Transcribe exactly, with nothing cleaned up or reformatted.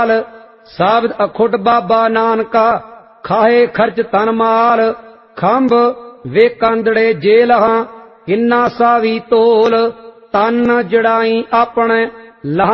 ਸਾਬਤ ਅਖੁੱਟ ਬਾਬਾ ਨਾਨਕਾ ਖਾਏ ਖਰਚ ਤਨ ਮਾਲ ਖੰਭ ਵੇ ਕਾਂਦੜੇ ਜੇਲਹਾਂ ਕਿੰਨਾ ਸਾਵੀ ਤੋਲ ਤਨ ਜੜਾਈ ਆਪਣੇ ਲਹਾਂ